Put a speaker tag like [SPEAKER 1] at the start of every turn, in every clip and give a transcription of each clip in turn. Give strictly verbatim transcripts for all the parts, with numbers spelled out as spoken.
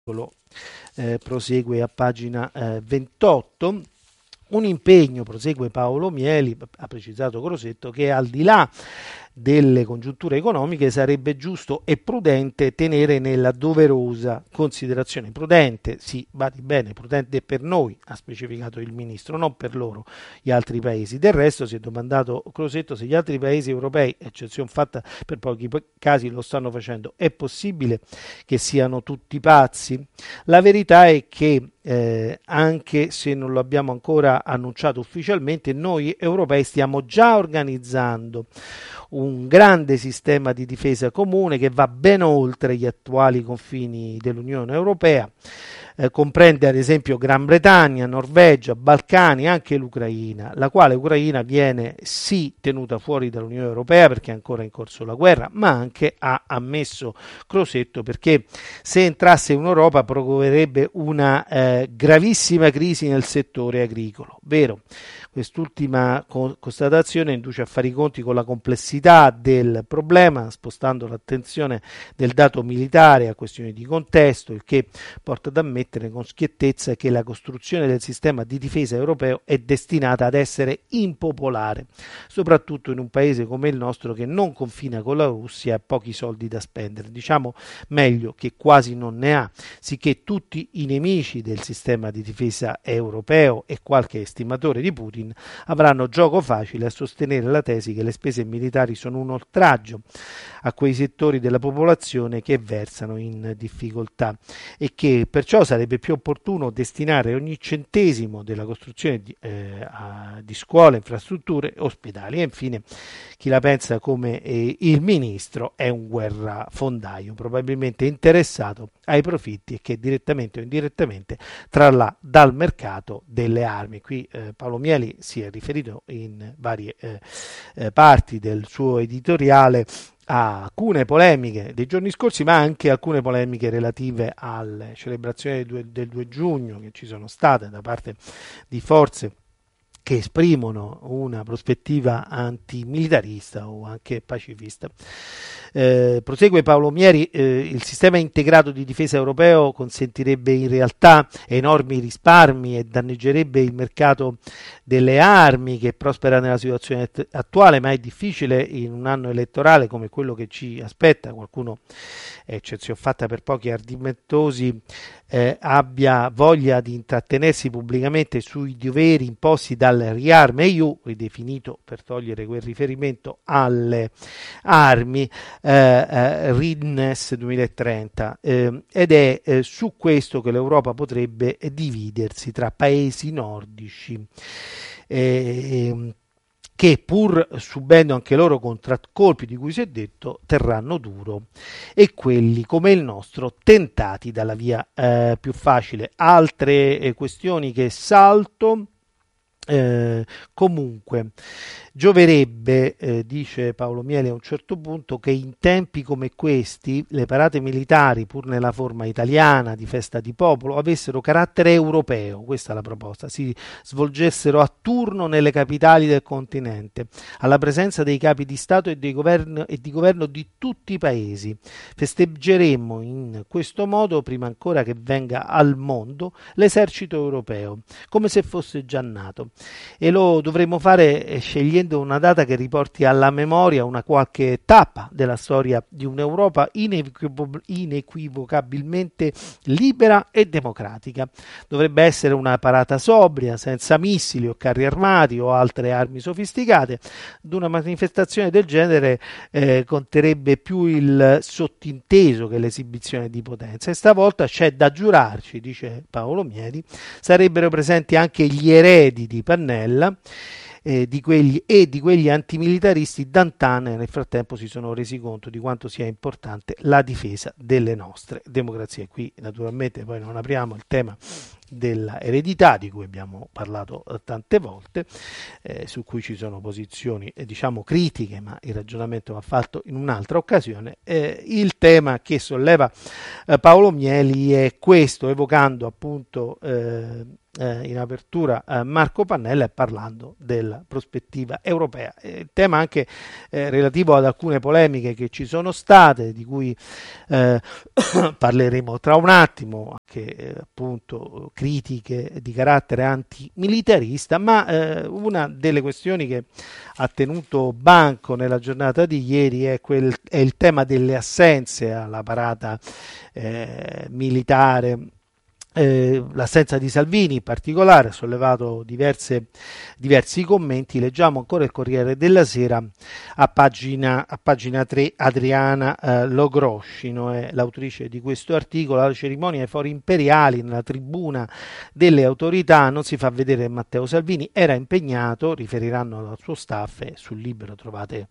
[SPEAKER 1] Eh, prosegue a pagina eh, ventotto. Un impegno, prosegue Paolo Mieli, ha precisato Crosetto, che al di là delle congiunture economiche sarebbe giusto e prudente tenere nella doverosa considerazione. Prudente, sì, badi bene, prudente per noi, ha specificato il ministro, non per loro, gli altri paesi. Del resto si è domandato Crosetto se gli altri paesi europei, eccezione fatta per pochi casi, lo stanno facendo. È possibile che siano tutti pazzi? La verità è che Eh, anche se non lo abbiamo ancora annunciato ufficialmente, noi europei stiamo già organizzando un grande sistema di difesa comune che va ben oltre gli attuali confini dell'Unione Europea. Eh, comprende ad esempio Gran Bretagna, Norvegia, Balcani, anche l'Ucraina, la quale Ucraina viene sì tenuta fuori dall'Unione Europea perché è ancora in corso la guerra, ma anche, ha ammesso Crosetto, perché se entrasse in Europa provocherebbe una eh, gravissima crisi nel settore agricolo. Vero, quest'ultima co- constatazione induce a fare i conti con la complessità del problema, spostando l'attenzione del dato militare a questioni di contesto, il che porta ad ammettere con schiettezza che la costruzione del sistema di difesa europeo è destinata ad essere impopolare, soprattutto in un paese come il nostro che non confina con la Russia e ha pochi soldi da spendere. Diciamo meglio che quasi non ne ha, sicché tutti i nemici del sistema di difesa europeo e qualche estimatore di Putin avranno gioco facile a sostenere la tesi che le spese militari sono un oltraggio a quei settori della popolazione che versano in difficoltà e che perciò sarebbe più opportuno destinare ogni centesimo della costruzione di, eh, a, di scuole, infrastrutture, ospedali. E infine, chi la pensa come eh, il ministro è un guerrafondaio, probabilmente interessato ai profitti e che direttamente o indirettamente trarrà dal mercato delle armi. Qui eh, Paolo Mieli si è riferito in varie eh, eh, parti del suo editoriale a alcune polemiche dei giorni scorsi, ma anche alcune polemiche relative alle celebrazioni del due, del due giugno che ci sono state da parte di forze che esprimono una prospettiva antimilitarista o anche pacifista. Eh, prosegue Paolo Mieri, eh, il sistema integrato di difesa europeo consentirebbe in realtà enormi risparmi e danneggerebbe il mercato delle armi che prospera nella situazione attuale, ma è difficile in un anno elettorale come quello che ci aspetta. Qualcuno, eccezione fatta per pochi ardimentosi, eh, abbia voglia di intrattenersi pubblicamente sui doveri imposti dal riarme E U, ridefinito per togliere quel riferimento alle armi, eh, eh, R I N E S duemilatrenta, eh, ed è eh, su questo che l'Europa potrebbe dividersi tra paesi nordici eh, che pur subendo anche loro contraccolpi di cui si è detto terranno duro, e quelli come il nostro tentati dalla via eh, più facile. Altre eh, questioni che salto. Eh, comunque gioverebbe, eh, dice Paolo Miele a un certo punto, che in tempi come questi le parate militari, pur nella forma italiana di festa di popolo, avessero carattere europeo. Questa è la proposta: si svolgessero a turno nelle capitali del continente, alla presenza dei capi di Stato e, dei governo, e di governo di tutti i paesi. Festeggeremmo in questo modo, prima ancora che venga al mondo, l'esercito europeo, come se fosse già nato. E lo dovremmo fare scegliendo una data che riporti alla memoria una qualche tappa della storia di un'Europa inequivoc- inequivocabilmente libera e democratica. Dovrebbe essere una parata sobria, senza missili o carri armati o altre armi sofisticate. Ad una manifestazione del genere eh, conterebbe più il sottinteso che l'esibizione di potenza, e stavolta c'è da giurarci, dice Paolo Mieli, sarebbero presenti anche gli eredi di Pannella eh, di quegli, e di quegli antimilitaristi d'antan. Nel frattempo si sono resi conto di quanto sia importante la difesa delle nostre democrazie. Qui naturalmente poi non apriamo il tema della eredità, di cui abbiamo parlato eh, tante volte, eh, su cui ci sono posizioni eh, diciamo critiche, ma il ragionamento va fatto in un'altra occasione. Eh, il tema che solleva eh, Paolo Mieli è questo, evocando appunto eh, eh, in apertura eh, Marco Pannella, e parlando della prospettiva europea. Eh, il tema anche eh, relativo ad alcune polemiche che ci sono state, di cui eh, parleremo tra un attimo, che eh, appunto critiche di carattere antimilitarista, ma eh, una delle questioni che ha tenuto banco nella giornata di ieri è, quel, è il tema delle assenze alla parata eh, militare. Eh, l'assenza di Salvini in particolare ha sollevato diverse, diversi commenti. Leggiamo ancora il Corriere della Sera a pagina, a pagina tre. Adriana eh, Logroscino è l'autrice di questo articolo. Alla cerimonia ai fori imperiali, nella tribuna delle autorità, non si fa vedere Matteo Salvini, era impegnato, riferiranno al suo staff, e sul Libero trovate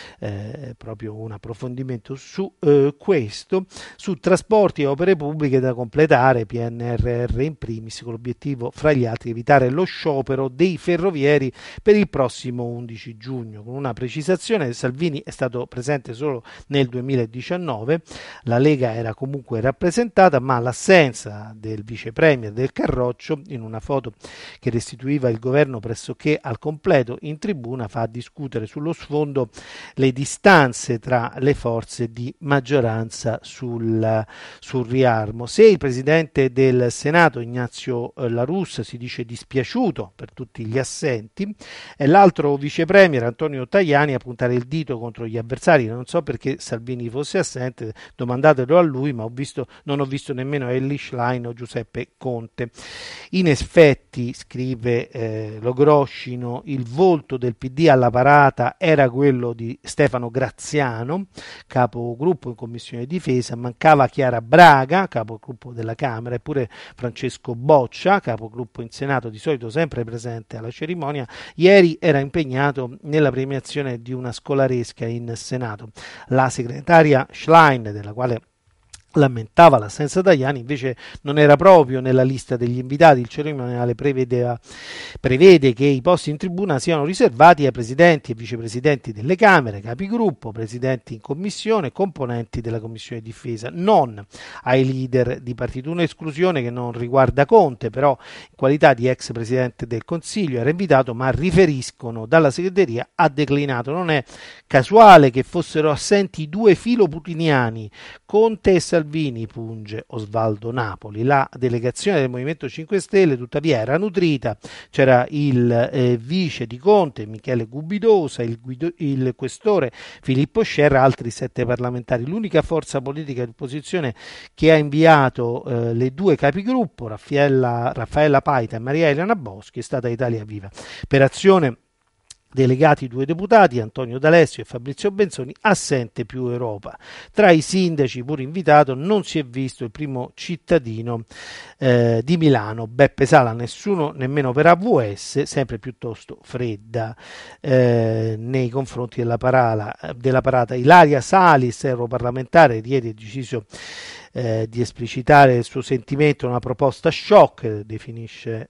[SPEAKER 1] eh, proprio un approfondimento su eh, questo, su trasporti e opere pubbliche da completare, P N R R in primis, con l'obiettivo fra gli altri evitare lo sciopero dei ferrovieri per il prossimo undici giugno. Con una precisazione: Salvini è stato presente solo nel duemiladiciannove, la Lega era comunque rappresentata, ma l'assenza del vice premier del Carroccio, in una foto che restituiva il governo pressoché al completo in tribuna, fa discutere sullo sfondo le distanze tra le forze di maggioranza sul, sul riarmo. Se il presidente del Senato Ignazio La Russa si dice dispiaciuto per tutti gli assenti, e l'altro vice premier Antonio Tajani a puntare il dito contro gli avversari. Non so perché Salvini fosse assente, domandatelo a lui, ma ho visto, non ho visto nemmeno Elly Schlein o Giuseppe Conte. In effetti, scrive eh, Logroscino, il volto del P D alla parata era quello di Stefano Graziano, capogruppo in Commissione Difesa. Mancava Chiara Braga, capogruppo della Camera, eppure Francesco Boccia, capogruppo in Senato, di solito sempre presente alla cerimonia, ieri era impegnato nella premiazione di una scolaresca in Senato. La segretaria Schlein, della quale lamentava l'assenza Tajani, invece non era proprio nella lista degli invitati. Il cerimoniale prevedeva, prevede che i posti in tribuna siano riservati ai presidenti e vicepresidenti delle Camere, capigruppo, presidenti in commissione, componenti della Commissione Difesa, non ai leader di partito. Un'esclusione che non riguarda Conte, però in qualità di ex presidente del Consiglio era invitato, ma riferiscono dalla segreteria ha declinato. Non è casuale che fossero assenti due filoputiniani, Conte e Salvini, punge Osvaldo Napoli. La delegazione del Movimento cinque Stelle tuttavia era nutrita, c'era il eh, vice di Conte Michele Gubidosa, il, guido, il questore Filippo Scerra, altri sette parlamentari. L'unica forza politica di opposizione che ha inviato eh, le due capigruppo, Raffaella, Raffaella Paita e Maria Elena Boschi, è stata Italia Viva. Per Azione delegati due deputati, Antonio D'Alessio e Fabrizio Benzoni. Assente più Europa. Tra i sindaci, pur invitato, non si è visto il primo cittadino eh, di Milano, Beppe Sala. Nessuno nemmeno per A V S, sempre piuttosto fredda eh, nei confronti della, parala, della parata. Ilaria Salis, europarlamentare, ieri ha deciso Eh, di esplicitare il suo sentimento, una proposta shock, definisce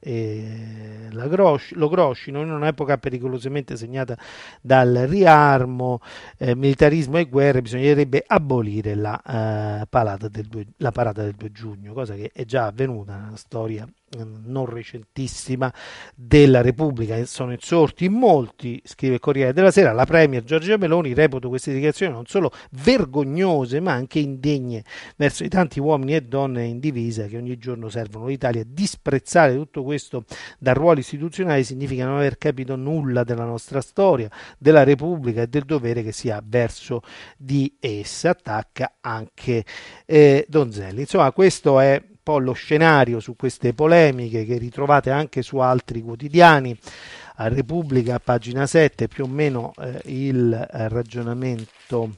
[SPEAKER 1] eh, la Gros- lo Groscino, in un'epoca pericolosamente segnata dal riarmo, eh, militarismo e guerre, bisognerebbe abolire la, eh, parata del due, la parata del due giugno, cosa che è già avvenuta nella storia non recentissima della Repubblica. Sono insorti in molti, scrive il Corriere della Sera. La premier Giorgia Meloni reputa queste dichiarazioni non solo vergognose ma anche indegne verso i tanti uomini e donne in divisa che ogni giorno servono l'Italia. Disprezzare tutto questo da ruoli istituzionali significa non aver capito nulla della nostra storia, della Repubblica e del dovere che si ha verso di essa. Attacca anche eh, Donzelli. Insomma, questo è po' lo scenario su queste polemiche che ritrovate anche su altri quotidiani. A Repubblica, pagina sette, più o meno eh, il eh, ragionamento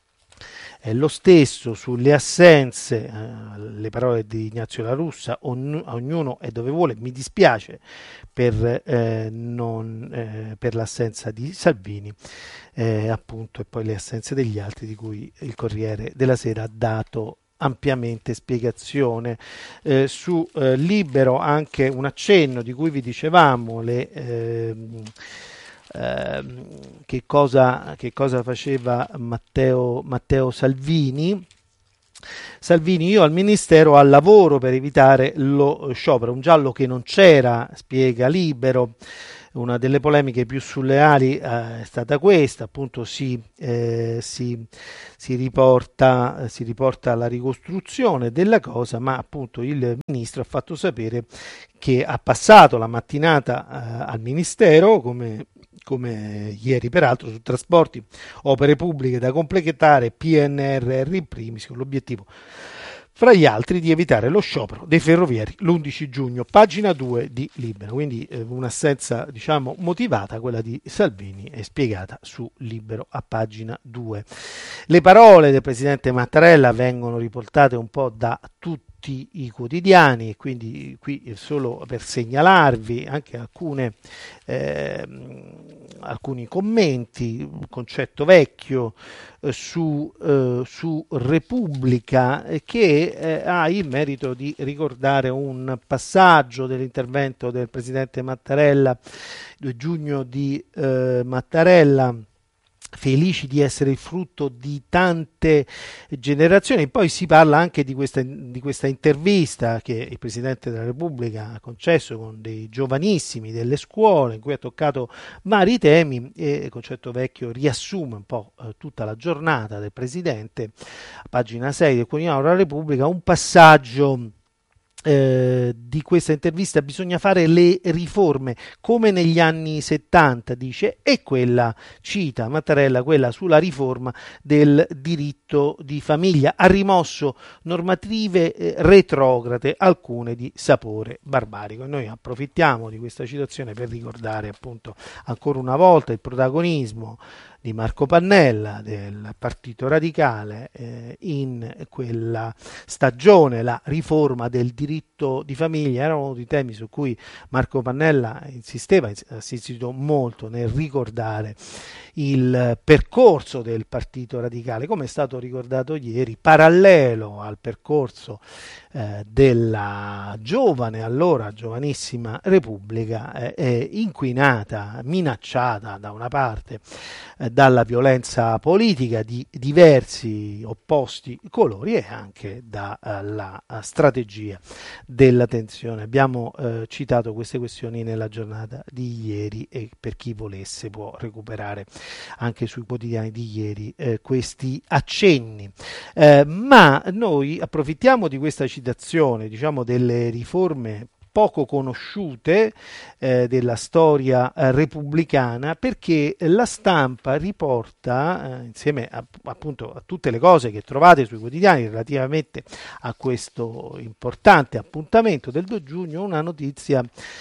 [SPEAKER 1] è lo stesso sulle assenze, eh, le parole di Ignazio La Russa: ogn- ognuno è dove vuole. Mi dispiace per, eh, non, eh, per l'assenza di Salvini, eh, appunto, e poi le assenze degli altri, di cui il Corriere della Sera ha dato ampiamente spiegazione. Eh, su eh, Libero anche un accenno di cui vi dicevamo, le, eh, eh, che, cosa, che cosa faceva Matteo, Matteo Salvini. Salvini, io al Ministero al lavoro per evitare lo sciopero, un giallo che non c'era, spiega Libero. Una delle polemiche più surreali eh, è stata questa, appunto si, eh, si, si, riporta, si riporta la ricostruzione della cosa, ma appunto il ministro ha fatto sapere che ha passato la mattinata eh, al Ministero, come, come ieri peraltro, su trasporti, opere pubbliche da completare, P N R R in primis, con l'obiettivo fra gli altri di evitare lo sciopero dei ferrovieri l'undici giugno, pagina due di Libero. Quindi eh, un'assenza, diciamo, motivata, quella di Salvini, è spiegata su Libero a pagina due. Le parole del presidente Mattarella vengono riportate un po' da tutti i quotidiani, e quindi qui solo per segnalarvi anche alcune eh, alcuni commenti, un concetto vecchio eh, su, eh, su Repubblica eh, che eh, ha il merito di ricordare un passaggio dell'intervento del presidente Mattarella, due giugno di eh, Mattarella, felici di essere il frutto di tante generazioni. Poi si parla anche di questa, di questa intervista che il Presidente della Repubblica ha concesso con dei giovanissimi delle scuole, in cui ha toccato vari temi, e il concetto vecchio riassume un po' eh, tutta la giornata del Presidente. A pagina sei del Quotidiano della Repubblica, un passaggio Eh, di questa intervista: bisogna fare le riforme come negli anni settanta, dice, e quella, cita Mattarella, quella sulla riforma del diritto di famiglia, ha rimosso normative eh, retrograde, alcune di sapore barbarico. E noi approfittiamo di questa citazione per ricordare appunto ancora una volta il protagonismo di Marco Pannella, del Partito Radicale, eh, in quella stagione, la riforma del diritto di famiglia. Era uno dei temi su cui Marco Pannella insisteva, ha insistito molto nel ricordare il percorso del Partito Radicale, come è stato ricordato ieri, parallelo al percorso eh, della giovane, allora giovanissima Repubblica, eh, eh, inquinata, minacciata da una parte eh, dalla violenza politica di diversi opposti colori e anche dalla uh, strategia della tensione. Abbiamo uh, citato queste questioni nella giornata di ieri e per chi volesse può recuperare anche sui quotidiani di ieri eh, questi accenni. Eh, ma noi approfittiamo di questa citazione, diciamo, delle riforme poco conosciute eh, della storia eh, repubblicana, perché la Stampa riporta, eh, insieme a, appunto a tutte le cose che trovate sui quotidiani relativamente a questo importante appuntamento del due giugno, una notizia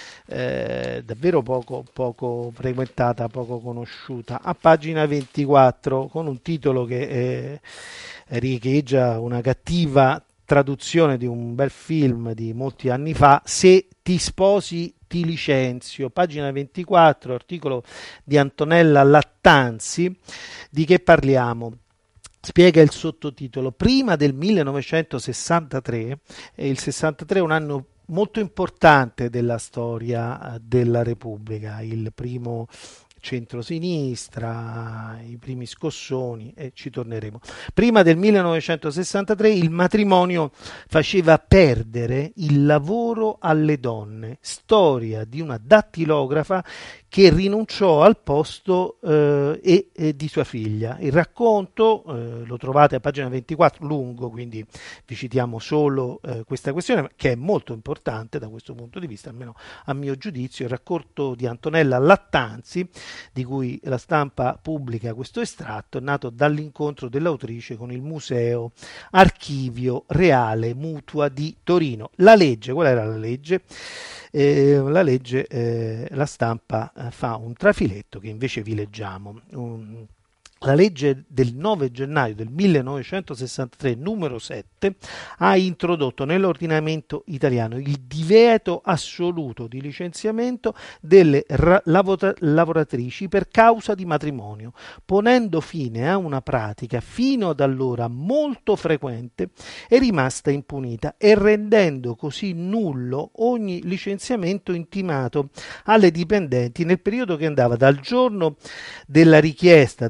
[SPEAKER 1] eh, davvero poco, poco frequentata, poco conosciuta, a pagina ventiquattro, con un titolo che eh, riecheggia una cattiva traduzione di un bel film di molti anni fa: Se ti sposi ti licenzio. Pagina ventiquattro, articolo di Antonella Lattanzi. Di che parliamo? Spiega il sottotitolo: prima del millenovecentosessantatré, e il sessantatré è un anno molto importante della storia della Repubblica, il primo centrosinistra, i primi scossoni, e ci torneremo. Prima del millenovecentosessantatré il matrimonio faceva perdere il lavoro alle donne, storia di una dattilografa che rinunciò al posto eh, e, e di sua figlia. Il racconto eh, lo trovate a pagina ventiquattro, lungo, quindi vi citiamo solo eh, questa questione, che è molto importante da questo punto di vista, almeno a mio giudizio. Il racconto di Antonella Lattanzi, di cui la Stampa pubblica questo estratto, è nato dall'incontro dell'autrice con il Museo Archivio Reale Mutua di Torino. La legge, qual era la legge? Eh, la legge, eh, la Stampa eh, fa un trafiletto che invece vi leggiamo. Un, La legge del nove gennaio del millenovecentosessantatré, numero sette, ha introdotto nell'ordinamento italiano il divieto assoluto di licenziamento delle ra- lavora- lavoratrici per causa di matrimonio, ponendo fine a una pratica fino ad allora molto frequente e rimasta impunita, e rendendo così nullo ogni licenziamento intimato alle dipendenti nel periodo che andava dal giorno della richiesta delle pubbliche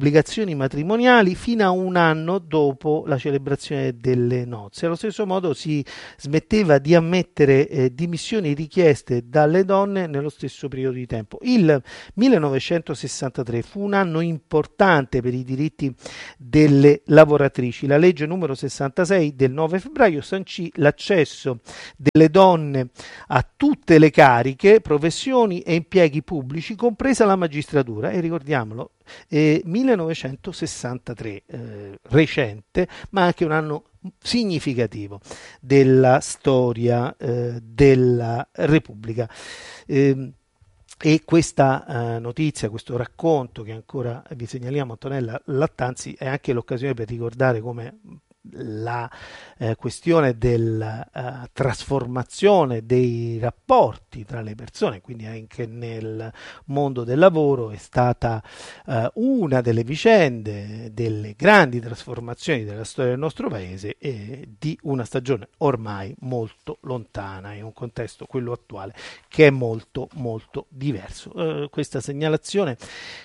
[SPEAKER 1] obbligazioni matrimoniali fino a un anno dopo la celebrazione delle nozze. Allo stesso modo si smetteva di ammettere eh, dimissioni richieste dalle donne nello stesso periodo di tempo. Il millenovecentosessantatré fu un anno importante per i diritti delle lavoratrici. La legge numero sessantasei del nove febbraio sancì l'accesso delle donne a tutte le cariche, professioni e impieghi pubblici, compresa la magistratura. E ricordiamolo, eh, millenovecentosessantatré, eh, recente, ma anche un anno significativo della storia eh, della Repubblica. Eh, e questa eh, notizia, questo racconto che ancora vi segnaliamo, Antonella Lattanzi, è anche l'occasione per ricordare come la eh, questione della uh, trasformazione dei rapporti tra le persone, quindi anche nel mondo del lavoro, è stata uh, una delle vicende, delle grandi trasformazioni della storia del nostro paese e di una stagione ormai molto lontana, in un contesto, quello attuale, che è molto molto diverso. Uh, questa segnalazione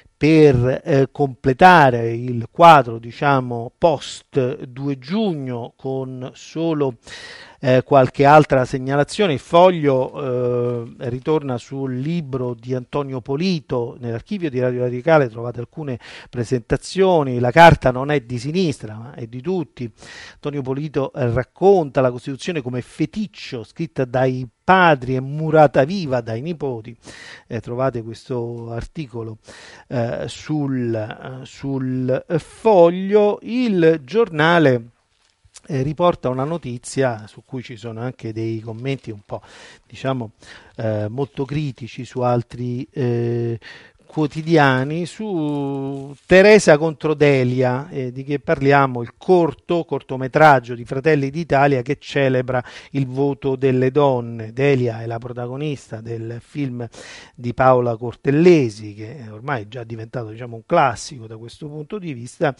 [SPEAKER 1] per eh, completare il quadro, diciamo, post due giugno, con solo eh, qualche altra segnalazione. Il foglio eh, ritorna sul libro di Antonio Polito. Nell'archivio di Radio Radicale trovate alcune presentazioni. La carta non è di sinistra, ma è di tutti. Antonio Polito eh, racconta la Costituzione come feticcio, scritta dai padri e murata viva dai nipoti. Eh, trovate questo articolo eh, sul, eh, sul foglio. Il giornale eh, riporta una notizia su cui ci sono anche dei commenti un po', diciamo, eh, molto critici su altri eh, quotidiani, su Teresa contro Delia. Eh, di che parliamo? Il corto, cortometraggio di Fratelli d'Italia che celebra il voto delle donne. Delia è la protagonista del film di Paola Cortellesi, che ormai è già diventato, diciamo, un classico da questo punto di vista.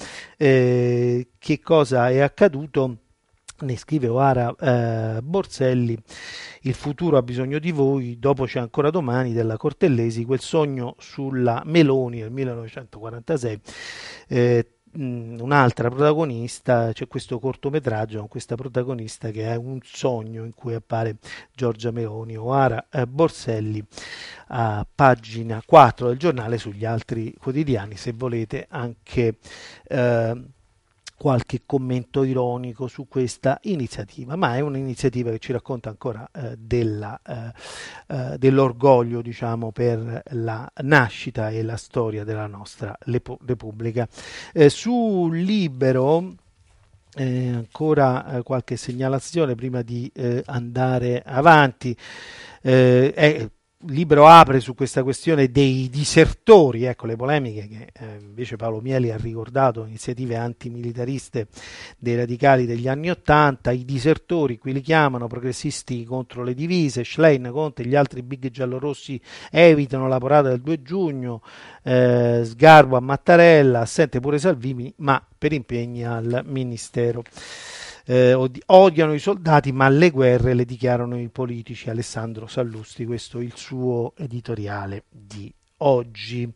[SPEAKER 1] Eh, che cosa è accaduto? Ne scrive Oara eh, Borselli: il futuro ha bisogno di voi, dopo c'è ancora domani, della Cortellesi, quel sogno sulla Meloni nel millenovecentoquarantasei. Eh, un'altra protagonista, c'è questo cortometraggio con questa protagonista che è un sogno in cui appare Giorgia Meloni. Oara eh, Borselli, a pagina quattro del giornale. Sugli altri quotidiani, se volete, anche eh, qualche commento ironico su questa iniziativa, ma è un'iniziativa che ci racconta ancora eh, della, eh, eh, dell'orgoglio, diciamo, per la nascita e la storia della nostra Repubblica. Eh, su Libero eh, ancora eh, qualche segnalazione prima di eh, andare avanti. Eh, è, Libero apre su questa questione dei disertori, ecco le polemiche che eh, invece Paolo Mieli ha ricordato, iniziative antimilitariste dei radicali degli anni Ottanta. I disertori, qui li chiamano, progressisti contro le divise. Schlein, Conte e gli altri big giallorossi evitano la porata del due giugno. eh, Sgarbo a Mattarella, assente pure Salvini, ma per impegni al Ministero. Eh, odiano i soldati, ma le guerre le dichiarano i politici. Alessandro Sallusti, questo è il suo editoriale di oggi.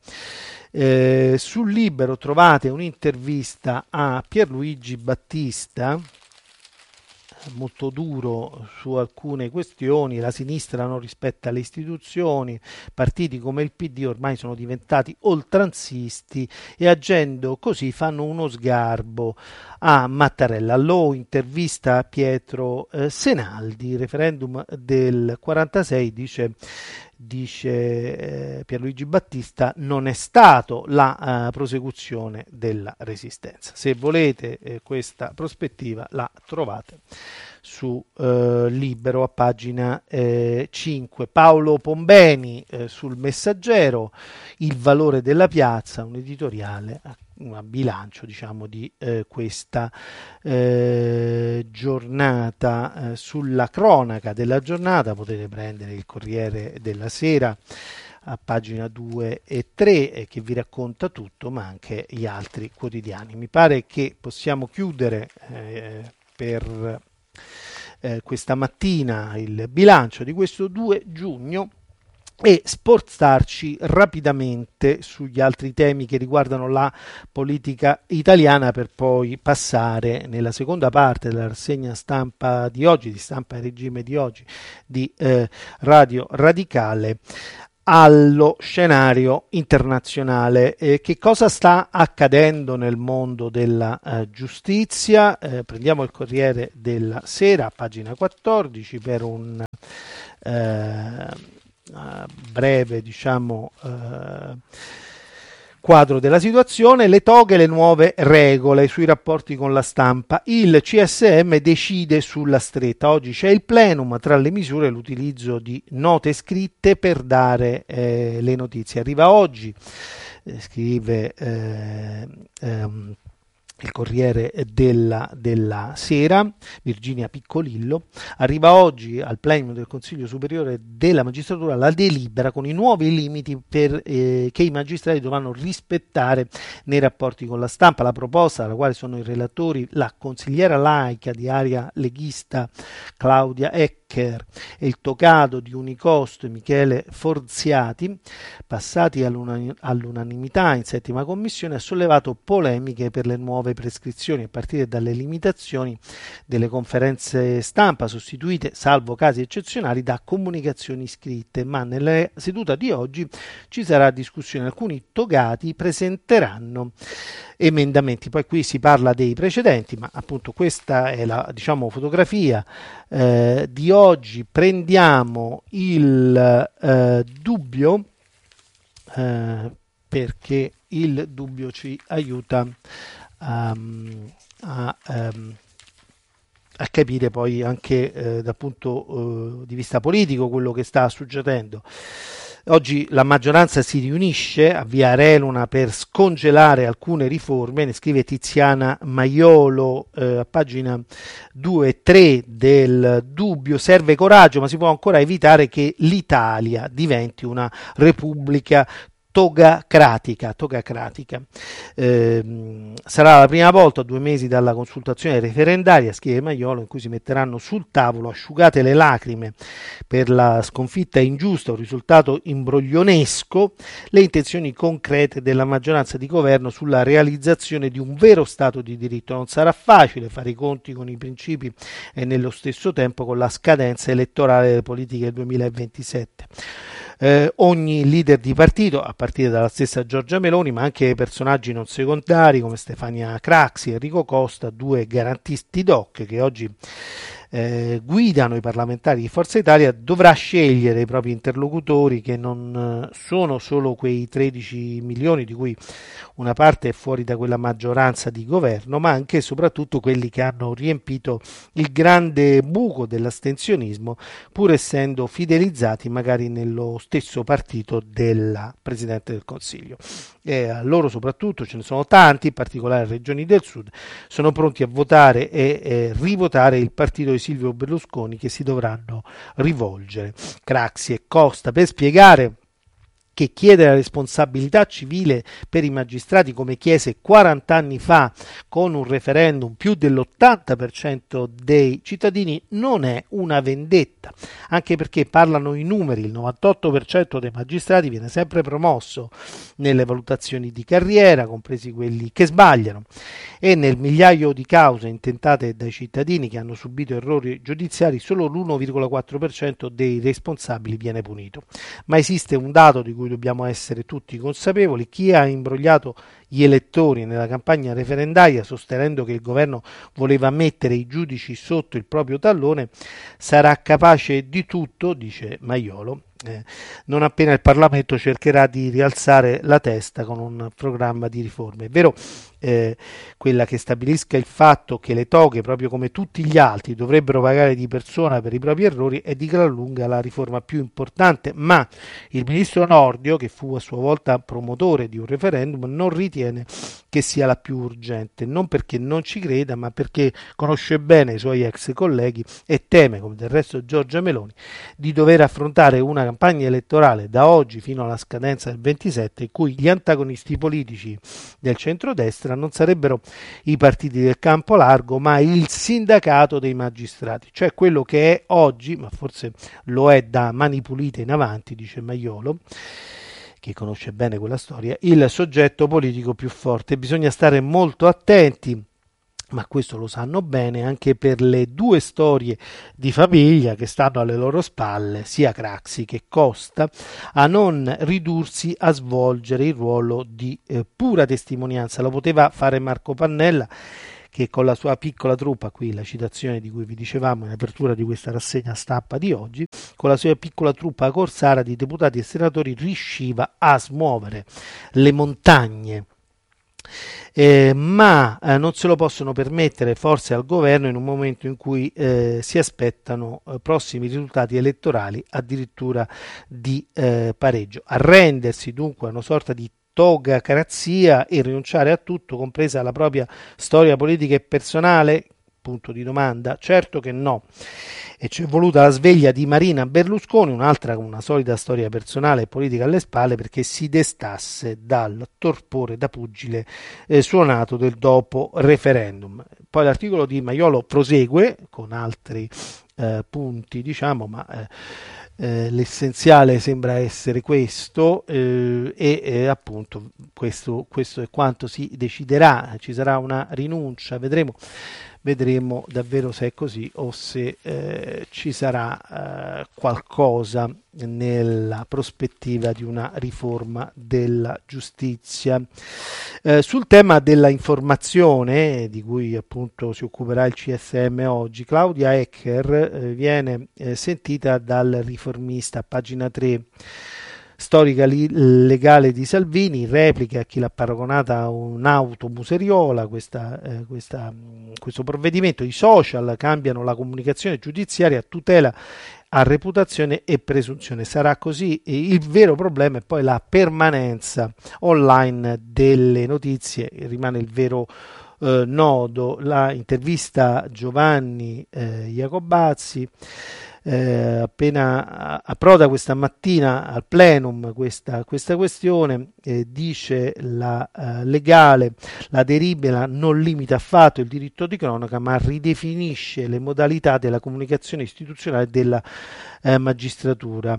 [SPEAKER 1] Eh, sul Libero trovate un'intervista a Pierluigi Battista, molto duro su alcune questioni. La sinistra non rispetta le istituzioni, partiti come il P D ormai sono diventati oltranzisti e agendo così fanno uno sgarbo a Mattarella. Lo intervista Pietro eh, Senaldi, referendum del quarantasei, dice dice eh, Pierluigi Battista, non è stato la uh, prosecuzione della resistenza. Se volete eh, questa prospettiva la trovate su eh, Libero a pagina eh, cinque. Paolo Pombeni eh, sul Messaggero, il valore della piazza, un editoriale a un bilancio, diciamo, di eh, questa eh, giornata. Eh, sulla cronaca della giornata potete prendere il Corriere della Sera a pagina due e tre, eh, che vi racconta tutto, ma anche gli altri quotidiani. Mi pare che possiamo chiudere eh, per eh, questa mattina il bilancio di questo due giugno e spostarci rapidamente sugli altri temi che riguardano la politica italiana, per poi passare nella seconda parte della rassegna stampa di oggi, di Stampa e Regime di oggi, di eh, Radio Radicale, allo scenario internazionale. Eh, che cosa sta accadendo nel mondo della eh, giustizia? Eh, prendiamo il Corriere della Sera, pagina quattordici, per un eh, Uh, breve diciamo uh, quadro della situazione. Le toghe, le nuove regole sui rapporti con la stampa. Il C S M decide sulla stretta. Oggi c'è il plenum, tra le misure l'utilizzo di note scritte per dare eh, le notizie. Arriva oggi, eh, scrive eh, ehm, il Corriere della, della Sera, Virginia Piccolillo, arriva oggi al plenum del Consiglio Superiore della Magistratura la delibera con i nuovi limiti per, eh, che i magistrati dovranno rispettare nei rapporti con la stampa. La proposta, alla quale sono i relatori la consigliera laica di area leghista Claudia Eck e il togado di Unicosto Michele Forziati, passati all'unanimità in settima commissione, ha sollevato polemiche per le nuove prescrizioni, a partire dalle limitazioni delle conferenze stampa, sostituite, salvo casi eccezionali, da comunicazioni scritte. Ma nella seduta di oggi ci sarà discussione. Alcuni togati presenteranno emendamenti. Poi qui si parla dei precedenti, ma appunto questa è la, diciamo, fotografia eh, di oggi. Prendiamo il eh, dubbio, eh, perché il dubbio ci aiuta um, a, um, a capire poi anche eh, dal punto eh, di vista politico quello che sta succedendo. Oggi la maggioranza si riunisce a Via Areluna per scongelare alcune riforme, ne scrive Tiziana Maiolo eh, a pagina due e tre del Dubbio. Serve coraggio, ma si può ancora evitare che l'Italia diventi una repubblica togacratica. togacratica. Eh, sarà la prima volta a due mesi dalla consultazione referendaria, scrive Maiolo, in cui si metteranno sul tavolo, asciugate le lacrime per la sconfitta ingiusta, un risultato imbroglionesco, le intenzioni concrete della maggioranza di governo sulla realizzazione di un vero Stato di diritto. Non sarà facile fare i conti con i principi e nello stesso tempo con la scadenza elettorale delle politiche del duemilaventisette. Eh, ogni leader di partito, a partire dalla stessa Giorgia Meloni, ma anche personaggi non secondari come Stefania Craxi e Enrico Costa, due garantisti doc che oggi eh, guidano i parlamentari di Forza Italia, dovrà scegliere i propri interlocutori, che non eh, sono solo quei tredici milioni di cui una parte è fuori da quella maggioranza di governo, ma anche e soprattutto quelli che hanno riempito il grande buco dell'astensionismo, pur essendo fidelizzati magari nello stesso partito della Presidente del Consiglio. E a loro soprattutto, ce ne sono tanti, in particolare regioni del sud, sono pronti a votare e eh, rivotare il partito di Silvio Berlusconi, che si dovranno rivolgere Craxi e Costa per spiegare che chiede la responsabilità civile per i magistrati, come chiese quaranta anni fa con un referendum più dell'ottanta per cento dei cittadini, non è una vendetta, anche perché parlano i numeri. Il novantotto per cento dei magistrati viene sempre promosso nelle valutazioni di carriera, compresi quelli che sbagliano, e nel migliaio di cause intentate dai cittadini che hanno subito errori giudiziari solo l'uno virgola quattro per cento dei responsabili viene punito. Ma esiste un dato di cui dobbiamo essere tutti consapevoli: chi ha imbrogliato gli elettori nella campagna referendaria sostenendo che il governo voleva mettere i giudici sotto il proprio tallone sarà capace di tutto, dice Maiolo, eh, non appena il Parlamento cercherà di rialzare la testa con un programma di riforme. È vero eh, quella che stabilisca il fatto che le toghe, proprio come tutti gli altri, dovrebbero pagare di persona per i propri errori, è di gran lunga la riforma più importante, ma il ministro Nordio, che fu a sua volta promotore di un referendum, non ritiene ritiene che sia la più urgente, non perché non ci creda, ma perché conosce bene i suoi ex colleghi e teme, come del resto Giorgia Meloni, di dover affrontare una campagna elettorale da oggi fino alla scadenza del ventisette in cui gli antagonisti politici del centrodestra non sarebbero i partiti del campo largo, ma il sindacato dei magistrati, cioè quello che è oggi, ma forse lo è da Mani Pulite in avanti, dice Maiolo, che conosce bene quella storia, il soggetto politico più forte. Bisogna stare molto attenti, ma questo lo sanno bene, anche per le due storie di famiglia che stanno alle loro spalle, sia Craxi che Costa, a non ridursi a svolgere il ruolo di eh, pura testimonianza. Lo poteva fare Marco Pannella, che con la sua piccola truppa, qui la citazione di cui vi dicevamo in apertura di questa rassegna stampa di oggi, con la sua piccola truppa corsara di deputati e senatori riusciva a smuovere le montagne. Eh, ma eh, non se lo possono permettere forse al governo in un momento in cui eh, si aspettano eh, prossimi risultati elettorali addirittura di eh, pareggio. Arrendersi dunque a una sorta di togacrazia e rinunciare a tutto, compresa la propria storia politica e personale? Punto di domanda. Certo che no. E c'è voluta la sveglia di Marina Berlusconi, un'altra con una solida storia personale e politica alle spalle, perché si destasse dal torpore da pugile eh, suonato del dopo referendum. Poi l'articolo di Maiolo prosegue con altri eh, punti, diciamo, ma eh, Eh, l'essenziale sembra essere questo eh, e eh, appunto questo, questo è quanto si deciderà. Ci sarà una rinuncia, vedremo vedremo davvero se è così o se eh, ci sarà eh, qualcosa nella prospettiva di una riforma della giustizia. Eh, sul tema della informazione, di cui appunto si occuperà il C S M oggi, Claudia Ecker eh, viene eh, sentita dal Riformista, pagina tre. Storica li- legale di Salvini, replica a chi l'ha paragonata a un'auto museriola questa, eh, questa, questo provvedimento. I social cambiano la comunicazione giudiziaria a tutela a reputazione e presunzione. Sarà così. Il vero problema è poi la permanenza online delle notizie, rimane il vero eh, nodo. La intervista Giovanni eh, Iacobazzi, eh, appena approda questa mattina al plenum questa, questa questione, eh, dice la eh, legale, la delibera non limita affatto il diritto di cronaca, ma ridefinisce le modalità della comunicazione istituzionale della eh, magistratura.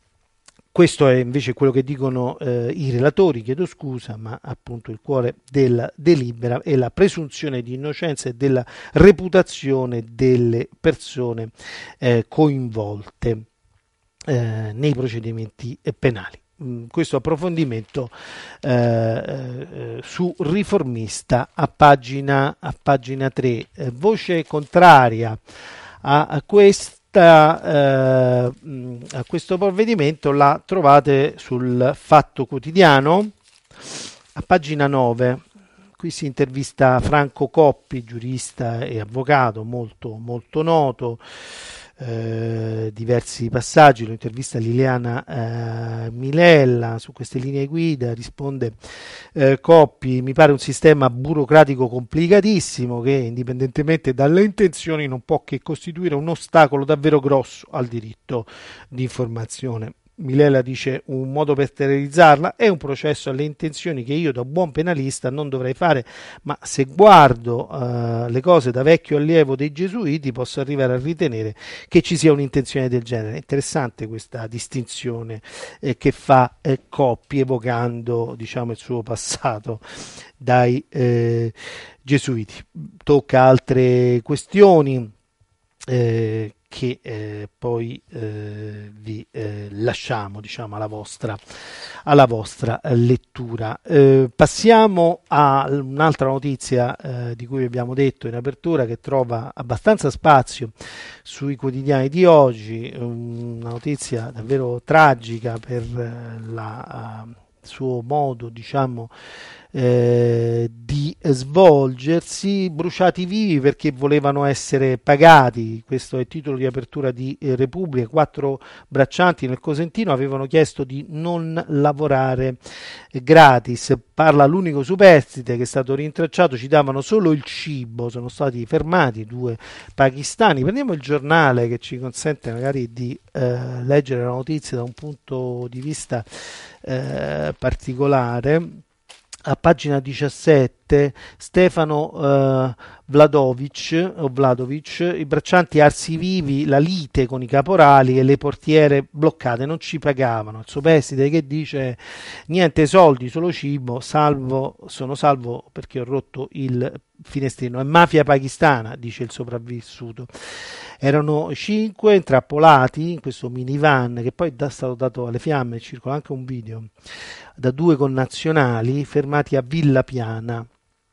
[SPEAKER 1] Questo è invece quello che dicono eh, i relatori, chiedo scusa, ma appunto il cuore della delibera è la presunzione di innocenza e della reputazione delle persone eh, coinvolte eh, nei procedimenti penali. Mm, questo approfondimento eh, eh, su Riformista a pagina, a pagina tre. Eh, voce contraria a, a questo Uh, a questo provvedimento la trovate sul Fatto Quotidiano a pagina nove. Qui si intervista Franco Coppi, giurista e avvocato molto, molto noto. Eh, diversi passaggi, lo intervista Liliana eh, Milella su queste linee guida, risponde eh, Coppi: mi pare un sistema burocratico complicatissimo che indipendentemente dalle intenzioni non può che costituire un ostacolo davvero grosso al diritto di informazione. Milella dice: un modo per sterilizzarla è un processo alle intenzioni che io da buon penalista non dovrei fare, ma se guardo uh, le cose da vecchio allievo dei gesuiti posso arrivare a ritenere che ci sia un'intenzione del genere. È interessante questa distinzione eh, che fa eh, Coppi, evocando, diciamo, il suo passato dai eh, gesuiti. Tocca altre questioni eh, che eh, poi eh, vi eh, lasciamo, diciamo, alla vostra, alla vostra eh, lettura. Eh, passiamo a un'altra notizia eh, di cui vi abbiamo detto in apertura, che trova abbastanza spazio sui quotidiani di oggi, una notizia davvero tragica per eh, la uh, suo modo, diciamo, eh, di svolgersi, bruciati vivi perché volevano essere pagati. Questo è il titolo di apertura di eh, Repubblica. Quattro braccianti nel Cosentino avevano chiesto di non lavorare eh, gratis. Parla l'unico superstite che è stato rintracciato, ci davano solo il cibo, sono stati fermati due pakistani. Prendiamo il giornale che ci consente magari di eh, leggere la notizia da un punto di vista eh, particolare. A pagina diciassette, Stefano eh, Vladovic, o Vladovic, i braccianti arsi vivi, la lite con i caporali e le portiere bloccate, non ci pagavano. Il superstite che dice niente soldi, solo cibo, salvo, sono salvo perché ho rotto il finestrino. È mafia pakistana, dice il sopravvissuto. Erano cinque intrappolati in questo minivan che poi è stato dato alle fiamme, circola anche un video, da due connazionali fermati a Villa Piana.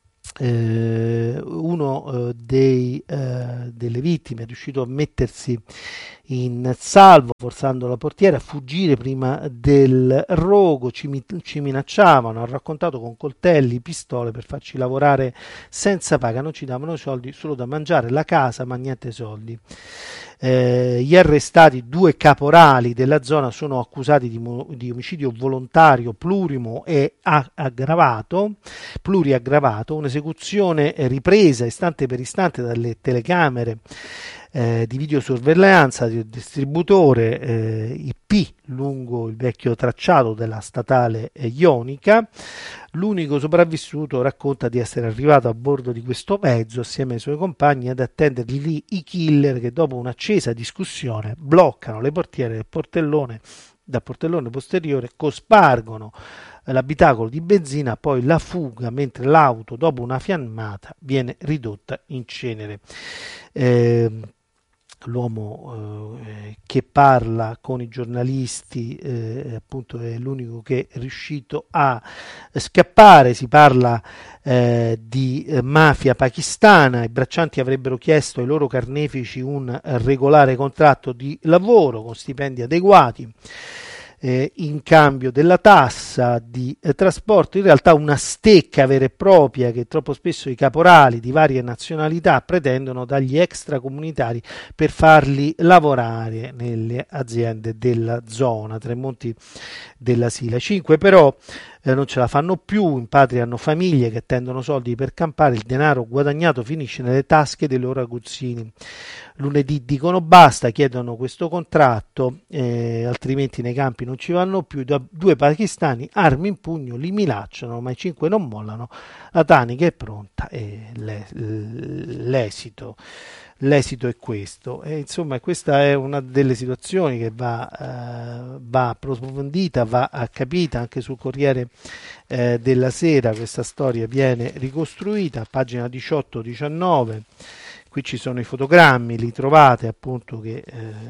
[SPEAKER 1] Eh, uno eh, dei, eh, delle vittime è riuscito a mettersi in salvo forzando la portiera, a fuggire prima del rogo. Ci, ci minacciavano, ha raccontato, con coltelli, pistole per farci lavorare senza paga, non ci davano soldi, solo da mangiare, la casa ma niente soldi. Eh, gli arrestati, due caporali della zona, sono accusati di, di omicidio volontario plurimo e aggravato, pluriaggravato, un'esecuzione ripresa istante per istante dalle telecamere eh, di videosorveglianza del distributore eh, I P lungo il vecchio tracciato della statale eh, ionica. L'unico sopravvissuto racconta di essere arrivato a bordo di questo mezzo assieme ai suoi compagni ad attenderli lì i killer, che dopo un'accesa discussione bloccano le portiere del portellone, dal portellone posteriore, cospargono l'abitacolo di benzina, poi la fuga, mentre l'auto dopo una fiammata viene ridotta in cenere. Eh, L'uomo eh, che parla con i giornalisti eh, appunto è l'unico che è riuscito a scappare. Si parla eh, di eh, mafia pakistana. I braccianti avrebbero chiesto ai loro carnefici un regolare contratto di lavoro con stipendi adeguati Eh, in cambio della tassa di eh, trasporto, in realtà una stecca vera e propria che troppo spesso i caporali di varie nazionalità pretendono dagli extracomunitari per farli lavorare nelle aziende della zona. Tremonti della Sila. Cinque però eh, non ce la fanno più, in patria hanno famiglie che attendono soldi per campare, il denaro guadagnato finisce nelle tasche dei loro aguzzini. Lunedì dicono basta, chiedono questo contratto, eh, altrimenti nei campi non ci vanno più. Due pakistani, armi in pugno, li minacciano, ma i cinque non mollano. La tanica è pronta e l'esito, l'esito è questo. E insomma, questa è una delle situazioni che va, eh, va approfondita, va capita. Anche sul Corriere eh, della Sera questa storia viene ricostruita, pagina diciotto diciannove. Qui ci sono i fotogrammi, li trovate appunto, che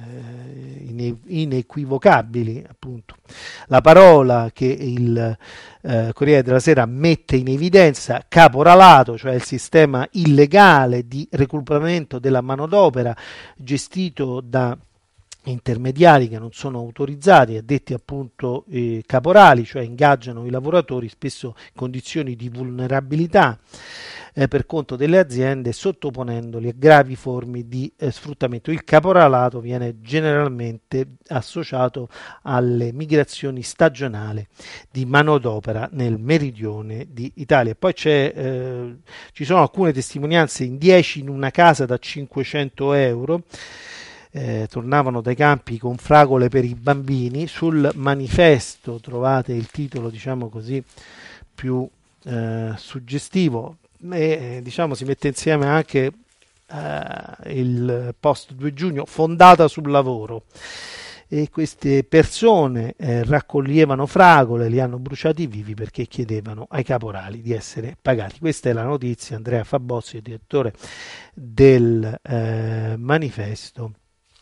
[SPEAKER 1] eh, inequivocabili, appunto. La parola che il eh, Corriere della Sera mette in evidenza: caporalato, cioè il sistema illegale di reclutamento della manodopera gestito da intermediari che non sono autorizzati, addetti appunto eh, caporali, cioè ingaggiano i lavoratori spesso in condizioni di vulnerabilità eh, per conto delle aziende, sottoponendoli a gravi forme di eh, sfruttamento. Il caporalato viene generalmente associato alle migrazioni stagionali di manodopera nel meridione d'Italia. Poi c'è, eh, ci sono alcune testimonianze: in dieci in una casa da cinquecento euro. Eh, tornavano dai campi con fragole per i bambini. Sul manifesto trovate il titolo, diciamo così, più eh, suggestivo, e eh, diciamo si mette insieme anche eh, il post due giugno, fondata sul lavoro. E queste persone eh, raccoglievano fragole, li hanno bruciati vivi perché chiedevano ai caporali di essere pagati. Questa è la notizia. Andrea Fabozzi, direttore del eh, manifesto.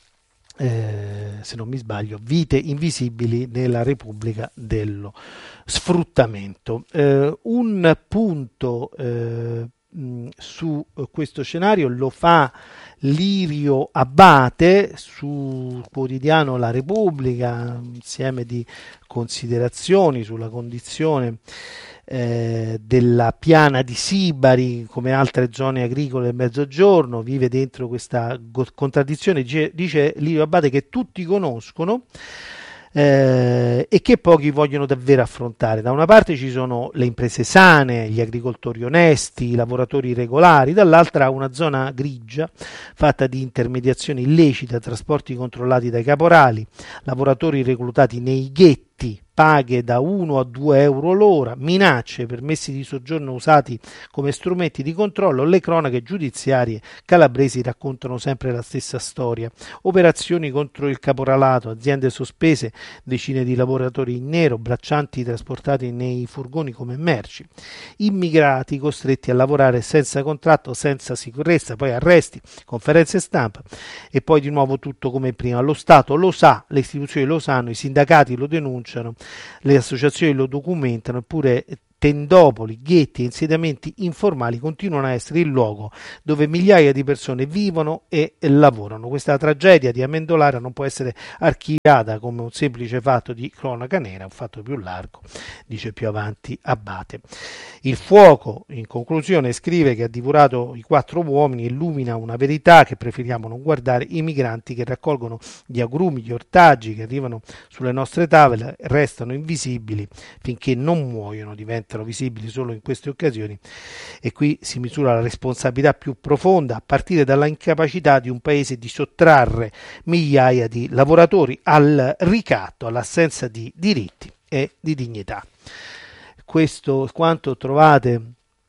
[SPEAKER 1] Eh, se non mi sbaglio, vite invisibili nella Repubblica dello sfruttamento. Eh, un punto eh, mh, su eh, questo scenario lo fa Lirio Abbate sul quotidiano La Repubblica, un insieme di considerazioni sulla condizione eh, della piana di Sibari come altre zone agricole del Mezzogiorno. Vive dentro questa go- contraddizione, dice, dice Lirio Abbate, che tutti conoscono eh, e che pochi vogliono davvero affrontare. Da una parte ci sono le imprese sane, gli agricoltori onesti, i lavoratori regolari, dall'altra una zona grigia fatta di intermediazione illecita, trasporti controllati dai caporali, lavoratori reclutati nei ghetti, paghe da uno a due euro l'ora, minacce, permessi di soggiorno usati come strumenti di controllo. Le cronache giudiziarie calabresi raccontano sempre la stessa storia: operazioni contro il caporalato, aziende sospese, decine di lavoratori in nero, braccianti trasportati nei furgoni come merci, immigrati costretti a lavorare senza contratto, senza sicurezza, poi arresti, conferenze stampa e poi di nuovo tutto come prima. Lo Stato lo sa, le istituzioni lo sanno, i sindacati lo denunciano, le associazioni lo documentano, eppure tendopoli, ghetti e insediamenti informali continuano a essere il luogo dove migliaia di persone vivono e lavorano. Questa tragedia di Amendolara non può essere archiviata come un semplice fatto di cronaca nera, un fatto più largo, dice più avanti Abbate. Il fuoco, in conclusione, scrive, che ha divorato i quattro uomini, illumina una verità che preferiamo non guardare: i migranti che raccolgono gli agrumi, gli ortaggi che arrivano sulle nostre tavole restano invisibili finché non muoiono, diventano visibili solo in queste occasioni, e qui si misura la responsabilità più profonda, a partire dalla incapacità di un paese di sottrarre migliaia di lavoratori al ricatto, all'assenza di diritti e di dignità. Questo quanto trovate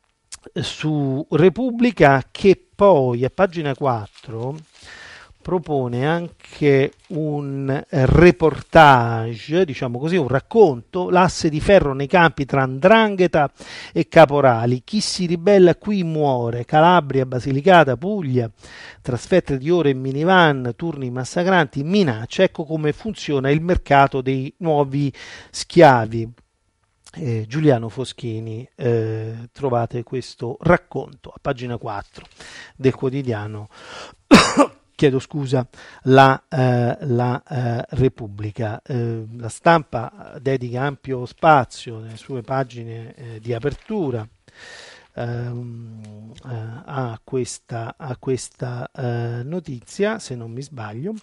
[SPEAKER 1] su Repubblica, che poi a pagina quattro propone anche un reportage, diciamo così, un racconto: l'asse di ferro nei campi tra 'ndrangheta e caporali, chi si ribella qui muore, Calabria, Basilicata, Puglia, trasferte di ore in minivan, turni massacranti, minacce. Ecco come funziona il mercato dei nuovi schiavi. Eh, Giuliano Foschini, eh, trovate questo racconto a pagina quattro del quotidiano chiedo scusa, la, eh, la eh, Repubblica. Eh, la Stampa dedica ampio spazio nelle sue pagine eh, di apertura ehm, eh, a questa, a questa eh, notizia, se non mi sbaglio.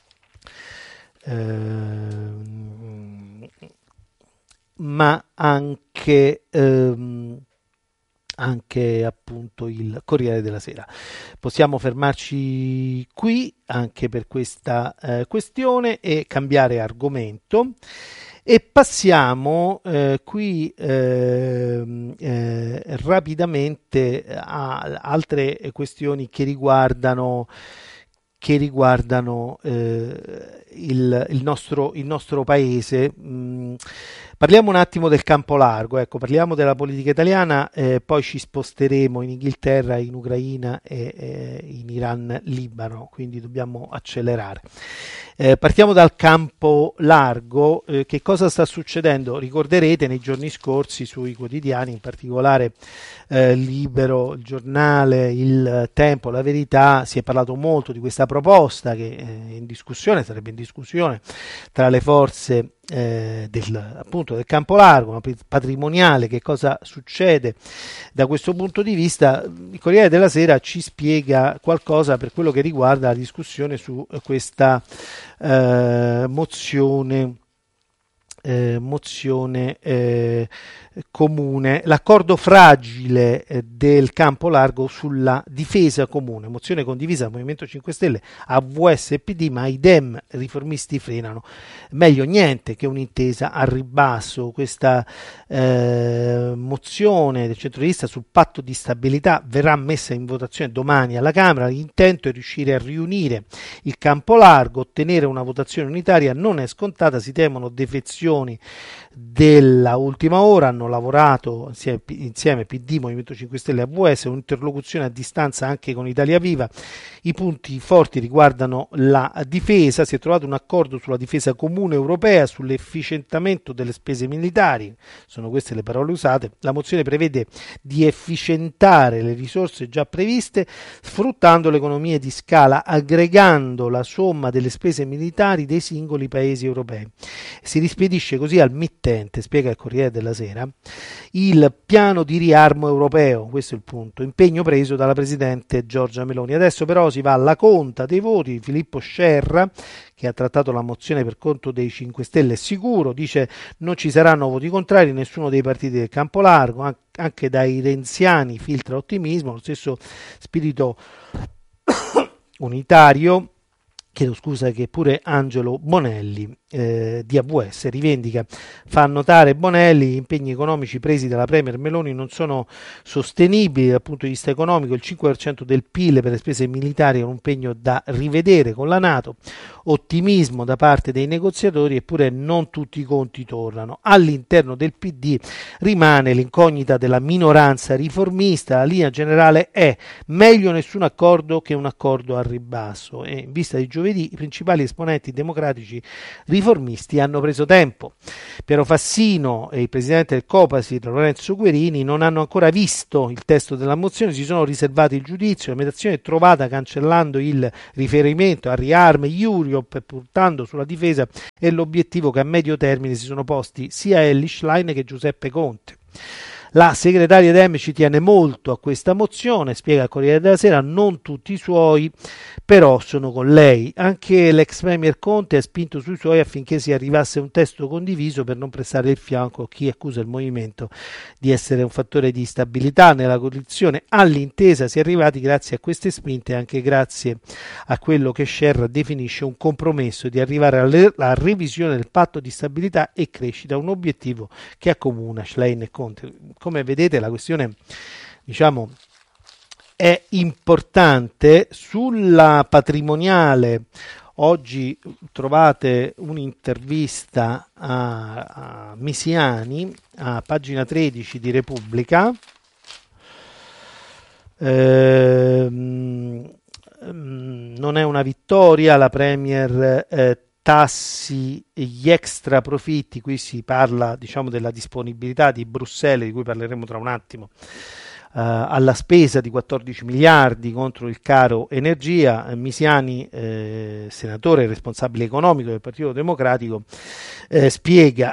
[SPEAKER 1] Ehm, ma anche ehm, anche appunto il Corriere della Sera. Possiamo fermarci qui anche per questa eh, questione e cambiare argomento, e passiamo eh, qui eh, eh, rapidamente a altre questioni che riguardano che riguardano eh, il, il, nostro, il nostro paese. Mm, parliamo un attimo del campo largo, ecco, parliamo della politica italiana, eh, poi ci sposteremo in Inghilterra, in Ucraina e eh, in Iran, Libano, quindi dobbiamo accelerare. Eh, partiamo dal campo largo. Eh, che cosa sta succedendo? Ricorderete nei giorni scorsi sui quotidiani, in particolare eh, Libero, il Giornale, il Tempo, La Verità, si è parlato molto di questa proposta che è in discussione, sarebbe in discussione tra le forze eh, del, appunto del campo largo, una patrimoniale. Che cosa succede da questo punto di vista? Il Corriere della Sera ci spiega qualcosa per quello che riguarda la discussione su questa eh, mozione Eh, mozione eh, comune, l'accordo fragile eh, del campo largo sulla difesa comune, mozione condivisa dal Movimento cinque Stelle, A V S e P D, ma i Dem riformisti frenano. Meglio niente che un'intesa al ribasso. Questa eh, mozione del centrodestra sul patto di stabilità verrà messa in votazione domani alla Camera. L'intento è riuscire a riunire il campo largo, ottenere una votazione unitaria non è scontata, si temono defezioni decisioni della ultima ora. Hanno lavorato insieme, insieme P D, Movimento cinque Stelle e A V S, un'interlocuzione a distanza anche con Italia Viva. I punti forti riguardano la difesa, si è trovato un accordo sulla difesa comune europea, sull'efficientamento delle spese militari, sono queste le parole usate. La mozione prevede di efficientare le risorse già previste sfruttando le economie di scala, aggregando la somma delle spese militari dei singoli paesi europei. Si rispedisce così al mittente, spiega il Corriere della Sera, il piano di riarmo europeo, questo è il punto, impegno preso dalla Presidente Giorgia Meloni. Adesso però si va alla conta dei voti. Filippo Scerra, che ha trattato la mozione per conto dei cinque Stelle, è sicuro, dice non ci saranno voti contrari, nessuno dei partiti del campo largo, anche dai renziani filtra ottimismo, lo stesso spirito unitario, chiedo scusa, che pure Angelo Bonelli eh, di A V S rivendica. Fa notare Bonelli: gli impegni economici presi dalla Premier Meloni non sono sostenibili dal punto di vista economico, il cinque per cento del P I L per le spese militari è un impegno da rivedere con la NATO, ottimismo da parte dei negoziatori, eppure non tutti i conti tornano. All'interno del P D rimane l'incognita della minoranza riformista, la linea generale è meglio nessun accordo che un accordo al ribasso, e in vista di giovedì i principali esponenti democratici riformisti hanno preso tempo. Piero Fassino e il presidente del Copasir Lorenzo Guerini non hanno ancora visto il testo della mozione, si sono riservati il giudizio. La mediazione è trovata cancellando il riferimento a riarme Europe, puntando sulla difesa, e l'obiettivo che a medio termine si sono posti sia Elly Schlein che Giuseppe Conte. La segretaria Dem ci tiene molto a questa mozione, spiega il Corriere della Sera, non tutti i suoi però sono con lei. Anche l'ex premier Conte ha spinto sui suoi affinché si arrivasse a un testo condiviso per non prestare il fianco a chi accusa il movimento di essere un fattore di instabilità nella coalizione. All'intesa si è arrivati grazie a queste spinte e anche grazie a quello che Scerra definisce un compromesso di arrivare alla revisione del patto di stabilità e crescita, un obiettivo che accomuna Schlein e Conte. Come vedete, la questione, diciamo, è importante. Sulla patrimoniale oggi trovate un'intervista a, a Misiani a pagina tredici di Repubblica. Ehm, non è una vittoria, la Premier eh, tassi gli extra profitti, qui si parla, diciamo, della disponibilità di Bruxelles, di cui parleremo tra un attimo, Uh, alla spesa di quattordici miliardi contro il caro energia. Misiani, eh, senatore e responsabile economico del Partito Democratico, eh, spiega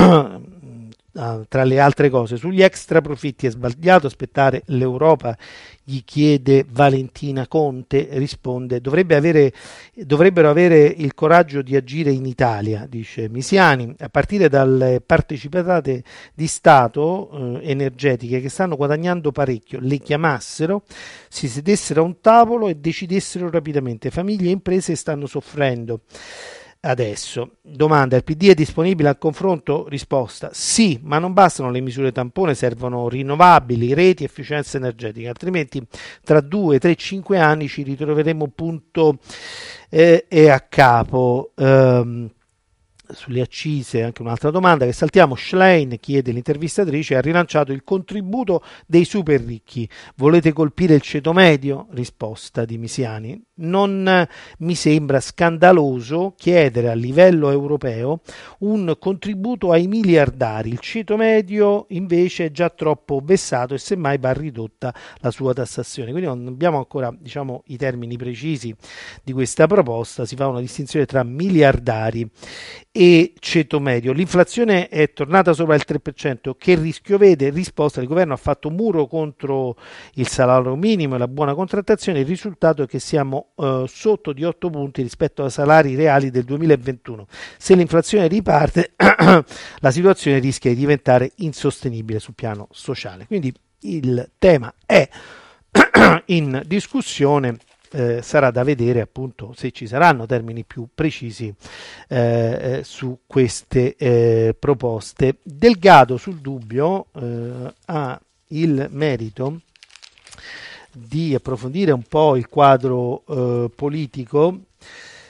[SPEAKER 1] tra le altre cose: sugli extra profitti è sbagliato aspettare l'Europa, gli chiede Valentina Conte, risponde dovrebbe avere, dovrebbero avere il coraggio di agire in Italia, dice Misiani, a partire dalle partecipate di Stato eh, energetiche che stanno guadagnando parecchio, le chiamassero, si sedessero a un tavolo e decidessero rapidamente. Famiglie e imprese stanno soffrendo. Adesso, domanda: il P D è disponibile al confronto? Risposta: sì, ma non bastano le misure tampone, servono rinnovabili, reti, efficienza energetica, altrimenti tra due, tre, cinque anni ci ritroveremo punto eh, e a capo. Um, sulle accise anche un'altra domanda che saltiamo. Schlein, chiede l'intervistatrice, ha rilanciato il contributo dei super ricchi, volete colpire il ceto medio? Risposta di Misiani: non mi sembra scandaloso chiedere a livello europeo un contributo ai miliardari, il ceto medio invece è già troppo vessato e semmai va ridotta la sua tassazione. Quindi non abbiamo ancora, diciamo, i termini precisi di questa proposta, si fa una distinzione tra miliardari e ceto medio. L'inflazione è tornata sopra il tre per cento, che rischio vede? Risposta: il governo ha fatto muro contro il salario minimo e la buona contrattazione, il risultato è che siamo eh, sotto di otto punti rispetto ai salari reali del duemilaventuno. Se l'inflazione riparte la situazione rischia di diventare insostenibile sul piano sociale. Quindi il tema è in discussione. Eh, sarà da vedere appunto se ci saranno termini più precisi eh, su queste eh, proposte. Delgado sul Dubbio eh, ha il merito di approfondire un po' il quadro eh, politico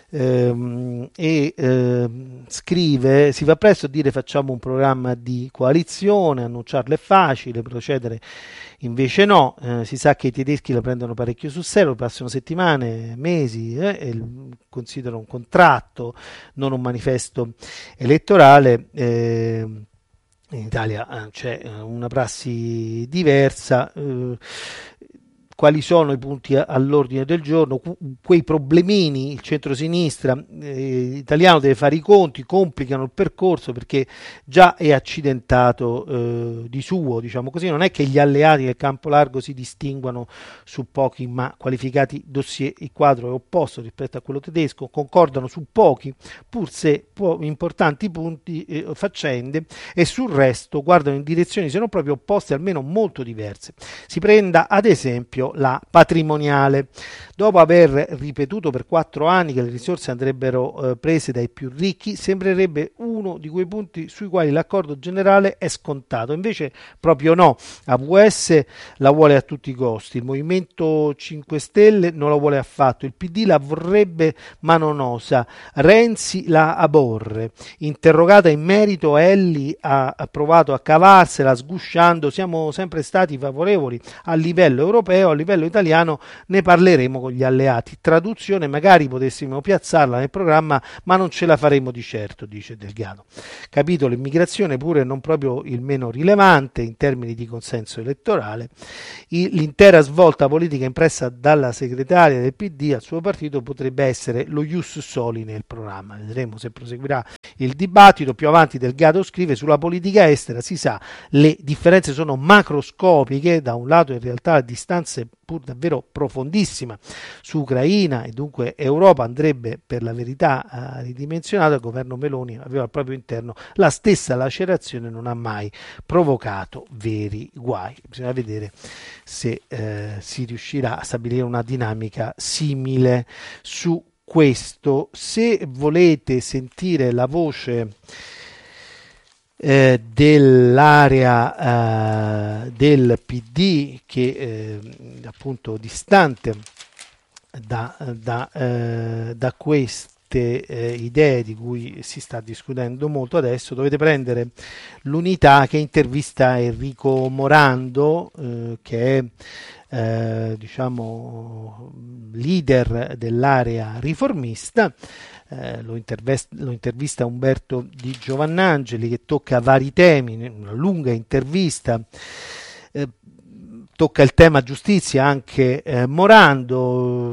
[SPEAKER 1] ehm, e ehm, scrive: si fa presto a dire facciamo un programma di coalizione, annunciarlo è facile, procedere invece no. Eh, si sa che i tedeschi la prendono parecchio sul serio, passano settimane, mesi, eh, e considerano un contratto, non un manifesto elettorale. Eh, in Italia eh, c'è una prassi diversa. Eh, quali sono i punti all'ordine del giorno? Quei problemini, il centrosinistra eh, italiano deve fare i conti, complicano il percorso perché già è accidentato eh, di suo, diciamo così. Non è che gli alleati del campo largo si distinguano su pochi ma qualificati dossier. Il quadro è opposto rispetto a quello tedesco, concordano su pochi, pur se po- importanti punti, eh, faccende, e sul resto guardano in direzioni se non proprio opposte, almeno molto diverse. Si prenda ad esempio la patrimoniale. Dopo aver ripetuto per quattro anni che le risorse andrebbero eh, prese dai più ricchi, sembrerebbe uno di quei punti sui quali l'accordo generale è scontato. Invece proprio no. A V S la vuole a tutti i costi, il Movimento cinque Stelle non la vuole affatto, il P D la vorrebbe ma non osa, Renzi la aborre. Interrogata in merito, Elli ha, ha provato a cavarsela sgusciando: siamo sempre stati favorevoli a livello europeo, a livello italiano ne parleremo con gli alleati. Traduzione: magari potessimo piazzarla nel programma ma non ce la faremo di certo, dice Delgado. Capitolo immigrazione, pure non proprio il meno rilevante in termini di consenso elettorale. L'intera svolta politica impressa dalla segretaria del P D al suo partito potrebbe essere lo ius soli nel programma. Vedremo se proseguirà il dibattito. Più avanti Delgado scrive: sulla politica estera si sa, le differenze sono macroscopiche, da un lato in realtà a distanze pur davvero profondissima su Ucraina e dunque Europa andrebbe per la verità eh, ridimensionata. Il governo Meloni aveva al proprio interno la stessa lacerazione, non ha mai provocato veri guai. Bisogna vedere se eh, si riuscirà a stabilire una dinamica simile su questo. Se volete sentire la voce Eh, dell'area eh, del P D che eh, appunto distante da, da, eh, da queste eh, idee di cui si sta discutendo molto adesso, dovete prendere l'Unità che intervista Enrico Morando, eh, che è eh, diciamo leader dell'area riformista. Eh, lo, lo intervista Umberto Di Giovannangeli, che tocca vari temi, una lunga intervista. Eh, tocca il tema giustizia anche eh, Morando.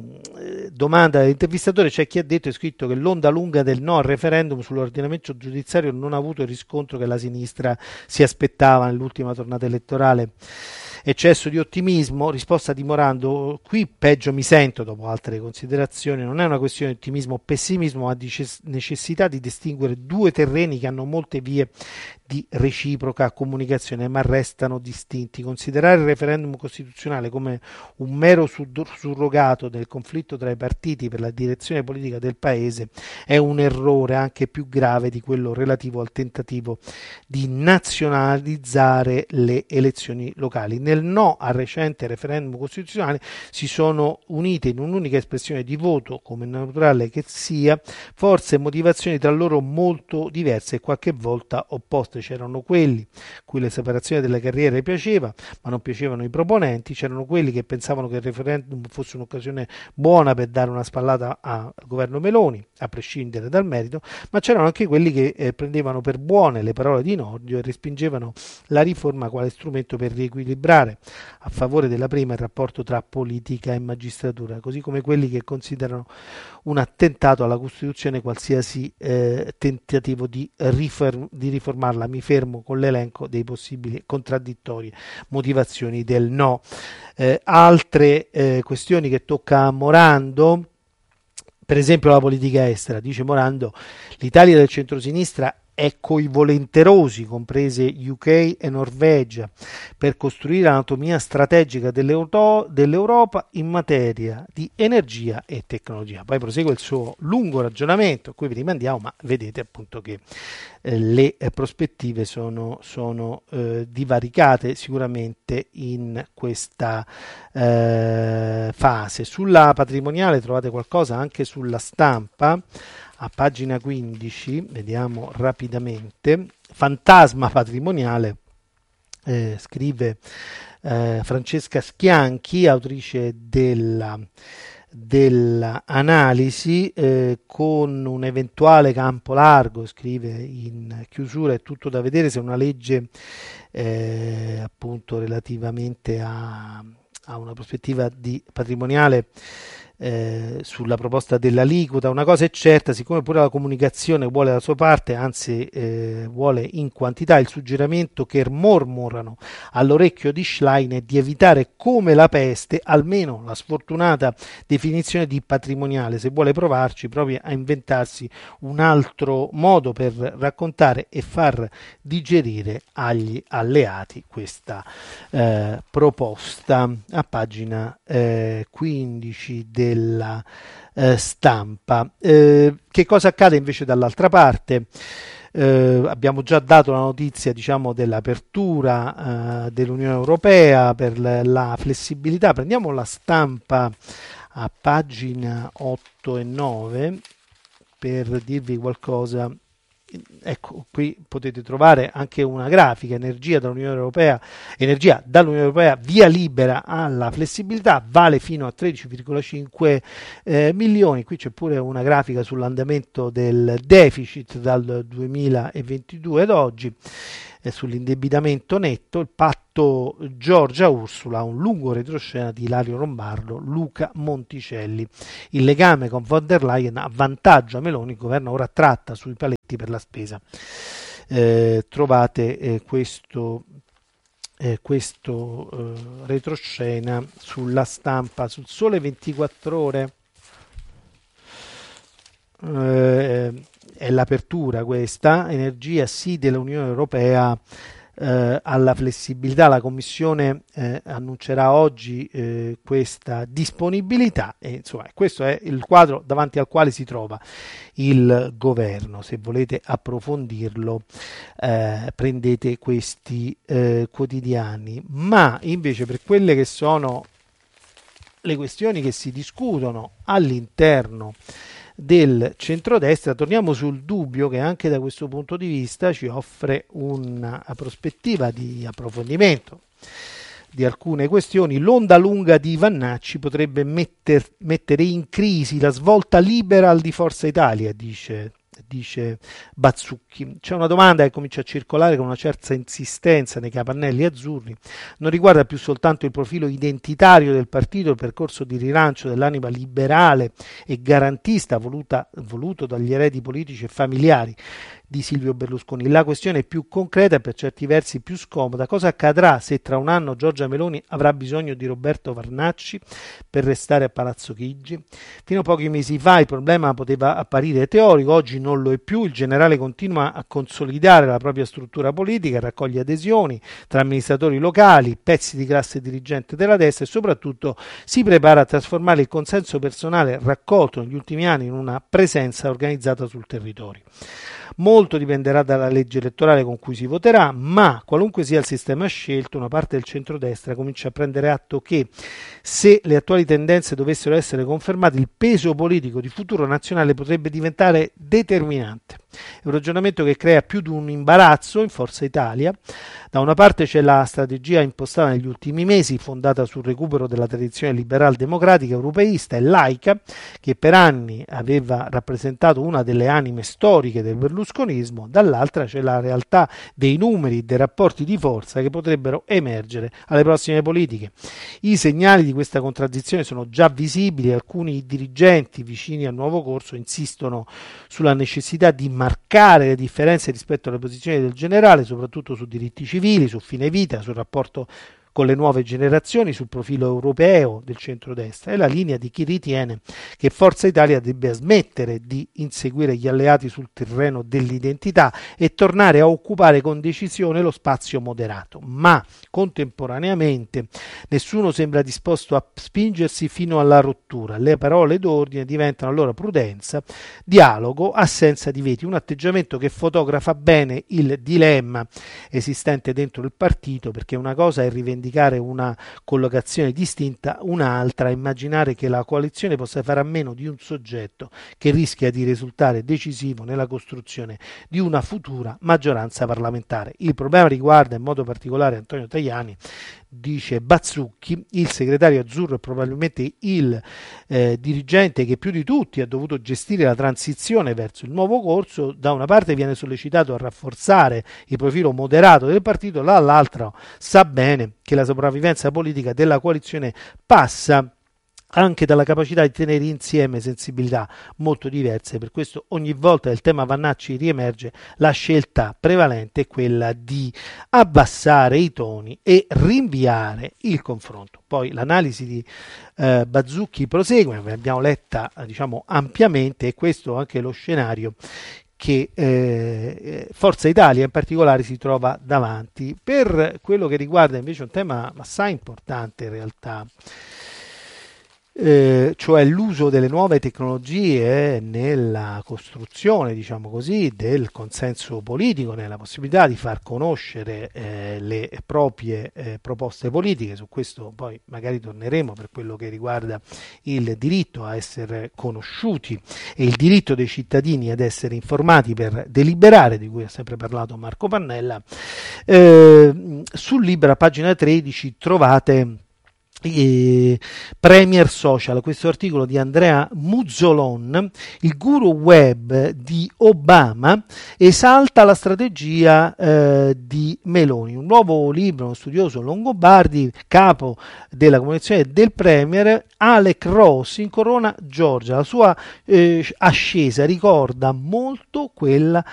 [SPEAKER 1] Eh, domanda dell'intervistatore: c'è chi ha detto e scritto che l'onda lunga del no al referendum sull'ordinamento giudiziario non ha avuto il riscontro che la sinistra si aspettava nell'ultima tornata elettorale. Eccesso di ottimismo? Risposta di Morando: qui peggio mi sento dopo altre considerazioni. Non è una questione di ottimismo o pessimismo, ma di necessità di distinguere due terreni che hanno molte vie di reciproca comunicazione ma restano distinti. Considerare il referendum costituzionale come un mero surrogato del conflitto tra i partiti per la direzione politica del paese è un errore anche più grave di quello relativo al tentativo di nazionalizzare le elezioni locali. Nel no al recente referendum costituzionale si sono unite in un'unica espressione di voto, come naturale che sia, forze e motivazioni tra loro molto diverse e qualche volta opposte. C'erano quelli cui la separazione delle carriere piaceva, ma non piacevano i proponenti. C'erano quelli che pensavano che il referendum fosse un'occasione buona per dare una spallata al governo Meloni, a prescindere dal merito, ma c'erano anche quelli che eh, prendevano per buone le parole di Nordio e respingevano la riforma quale strumento per riequilibrare a favore della prima il rapporto tra politica e magistratura, così come quelli che considerano un attentato alla Costituzione qualsiasi eh, tentativo di, riform- di riformarla. Mi fermo con l'elenco dei possibili contraddittorie motivazioni del no. Eh, altre eh, questioni che tocca Morando, per esempio la politica estera. Dice Morando: l'Italia del centrosinistra ecco i volenterosi, comprese U K e Norvegia, per costruire l'anatomia strategica dell'Euro- dell'Europa in materia di energia e tecnologia. Poi prosegue il suo lungo ragionamento, a cui vi rimandiamo, ma vedete appunto che eh, le eh, prospettive sono, sono eh, divaricate sicuramente in questa eh, fase. Sulla patrimoniale trovate qualcosa anche sulla Stampa, a pagina quindici, vediamo rapidamente, fantasma patrimoniale, eh, scrive eh, Francesca Schianchi, autrice della, dell'analisi, eh, con un eventuale campo largo, scrive in chiusura, è tutto da vedere se una legge eh, appunto relativamente a, a una prospettiva di patrimoniale eh, sulla proposta dell'aliquota. Una cosa è certa, siccome pure la comunicazione vuole la sua parte, anzi eh, vuole in quantità, il suggerimento che mormorano all'orecchio di Schlein è di evitare come la peste almeno la sfortunata definizione di patrimoniale, se vuole provarci proprio a inventarsi un altro modo per raccontare e far digerire agli alleati questa eh, proposta. A pagina eh, quindici della eh, Stampa. Eh, che cosa accade invece dall'altra parte? Eh, abbiamo già dato la notizia, diciamo, dell'apertura eh, dell'Unione Europea per la, la flessibilità. Prendiamo la Stampa a pagina otto e nove per dirvi qualcosa. Ecco, qui potete trovare anche una grafica, energia dall'Unione Europea, energia dall'Unione Europea, via libera alla flessibilità, vale fino a tredici virgola cinque eh, milioni. Qui c'è pure una grafica sull'andamento del deficit dal duemilaventidue ad oggi, eh, sull'indebitamento netto. Il patto Giorgia Ursula, un lungo retroscena di Ilario Lombardo, Luca Monticelli. Il legame con von der Leyen avvantaggia Meloni, il governo ora tratta sui paletti per la spesa. Eh, trovate eh, questo, eh, questo eh, retroscena sulla Stampa, sul Sole ventiquattro Ore. Eh, è l'apertura questa, energia sì dell'Unione Europea eh, alla flessibilità. La Commissione eh, annuncerà oggi eh, questa disponibilità e insomma questo è il quadro davanti al quale si trova il governo. Se volete approfondirlo eh, prendete questi eh, quotidiani, ma invece per quelle che sono le questioni che si discutono all'interno del centrodestra, torniamo sul dubbio che anche da questo punto di vista ci offre una prospettiva di approfondimento di alcune questioni. L'onda lunga di Vannacci potrebbe metter, mettere in crisi la svolta liberal di Forza Italia, dice dice Bazzucchi. C'è una domanda che comincia a circolare con una certa insistenza nei capannelli azzurri, non riguarda più soltanto il profilo identitario del partito, il percorso di rilancio dell'anima liberale e garantista voluta, voluto dagli eredi politici e familiari di Silvio Berlusconi. La questione è più concreta e per certi versi più scomoda. Cosa accadrà se tra un anno Giorgia Meloni avrà bisogno di Roberto Vannacci per restare a Palazzo Chigi? Fino a pochi mesi fa il problema poteva apparire teorico, oggi non lo è più. Il generale continua a consolidare la propria struttura politica, raccoglie adesioni tra amministratori locali, pezzi di classe dirigente della destra e soprattutto si prepara a trasformare il consenso personale raccolto negli ultimi anni in una presenza organizzata sul territorio. Molto dipenderà dalla legge elettorale con cui si voterà, ma qualunque sia il sistema scelto, una parte del centrodestra comincia a prendere atto che se le attuali tendenze dovessero essere confermate, il peso politico di Futuro Nazionale potrebbe diventare determinante. È un ragionamento che crea più di un imbarazzo in Forza Italia. Da una parte c'è la strategia impostata negli ultimi mesi, fondata sul recupero della tradizione liberal democratica europeista e laica, che per anni aveva rappresentato una delle anime storiche del berlusconismo. Dall'altra c'è la realtà dei numeri, dei rapporti di forza che potrebbero emergere alle prossime politiche. I segnali di questa contraddizione sono già visibili. Alcuni dirigenti vicini al nuovo corso insistono sulla necessità di marcare le differenze rispetto alle posizioni del generale, soprattutto su diritti civili, su fine vita, sul rapporto con le nuove generazioni sul profilo europeo del centrodestra. È la linea di chi ritiene che Forza Italia debba smettere di inseguire gli alleati sul terreno dell'identità e tornare a occupare con decisione lo spazio moderato. Ma contemporaneamente nessuno sembra disposto a spingersi fino alla rottura. Le parole d'ordine diventano allora prudenza, dialogo, assenza di veti, un atteggiamento che fotografa bene il dilemma esistente dentro il partito, perché una cosa è rivendicare una collocazione distinta, un'altra è immaginare che la coalizione possa fare a meno di un soggetto che rischia di risultare decisivo nella costruzione di una futura maggioranza parlamentare. Il problema riguarda in modo particolare Antonio Tajani, dice Bazzucchi, il segretario azzurro è probabilmente il eh, dirigente che più di tutti ha dovuto gestire la transizione verso il nuovo corso. Da una parte viene sollecitato a rafforzare il profilo moderato del partito, dall'altra sa bene che la sopravvivenza politica della coalizione passa anche dalla capacità di tenere insieme sensibilità molto diverse. Per questo ogni volta che il tema Vannacci riemerge, la scelta prevalente è quella di abbassare i toni e rinviare il confronto. Poi l'analisi di eh, Bazzucchi prosegue, l'abbiamo letta diciamo ampiamente, e questo è anche lo scenario che eh, Forza Italia in particolare si trova davanti. Per quello che riguarda invece un tema assai importante in realtà, Eh, cioè l'uso delle nuove tecnologie nella costruzione, diciamo così, del consenso politico, nella possibilità di far conoscere eh, le proprie eh, proposte politiche. Su questo poi magari torneremo, per quello che riguarda il diritto a essere conosciuti e il diritto dei cittadini ad essere informati per deliberare, di cui ha sempre parlato Marco Pannella. Eh, su Libera, pagina tredici, trovate Eh, Premier Social, questo articolo di Andrea Muzzolon, il guru web di Obama esalta la strategia eh, di Meloni. Un nuovo libro, uno studioso Longobardi, capo della comunicazione del Premier, Alec Ross, incorona Georgia. La sua eh, ascesa ricorda molto quella